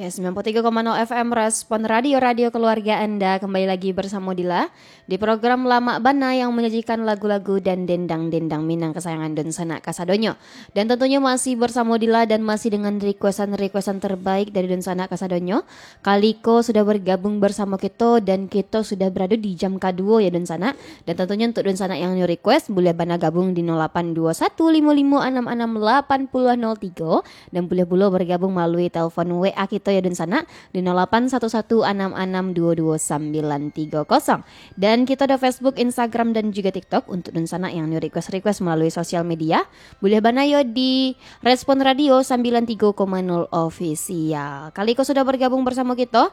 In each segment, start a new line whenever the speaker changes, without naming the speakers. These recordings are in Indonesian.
Ya, 93,0 FM Respon Radio keluarga Anda. Kembali lagi bersama Dila di program Lama Bana yang menyajikan lagu-lagu dan dendang-dendang Minang kesayangan Don Sanak Kasadonyo. Dan tentunya masih bersama Dila dan masih dengan requestan terbaik dari Don Sanak Kasadonyo. Kaliko sudah bergabung bersama kita dan kita sudah berada di jam kedua ya Don Sanak. Dan tentunya untuk Don Sanak yang new request boleh Bana gabung di 082155808003 dan boleh bergabung melalui telepon WA kita ya Don Sanak di 081166222930. Dan kita ada Facebook, Instagram dan juga TikTok untuk Don Sanak yang new request melalui sosial media. Boleh banayo di Respon Radio 93,0 official. Kali kau sudah bergabung bersama kita.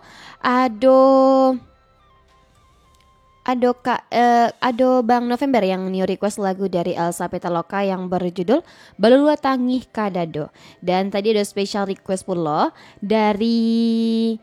Ado Bang November yang new request lagu dari Elsa Petaloka yang berjudul Balulua Tangih Kadado. Dan tadi ada special request pula dari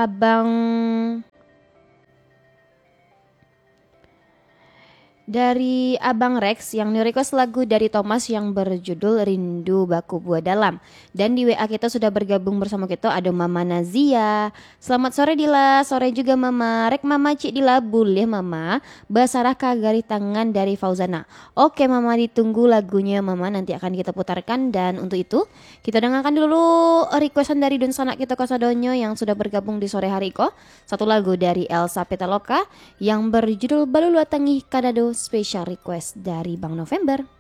Abang Rex yang new request lagu dari Thomas yang berjudul Rindu Baku Buah Dalam. Dan di WA kita sudah bergabung bersama kita ada Mama Nazia. Selamat sore Dila, sore juga Mama. Rek Mama Cik Dila boleh Mama basarah kagari tangan dari Fauzana. Oke Mama, ditunggu lagunya Mama, nanti akan kita putarkan. Dan untuk itu kita dengarkan dulu requestan dari Don Sanak kita Kasadonyo yang sudah bergabung di sore hari ko. Satu lagu dari Elsa Petaloka yang berjudul Balulua Tangih Kadado, special request dari Bang November.